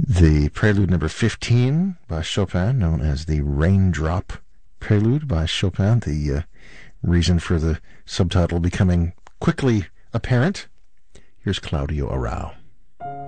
The Prelude number 15 by Chopin, known as the Raindrop Prelude by Chopin. The reason for the subtitle becoming quickly apparent. Here's Claudio Arrau.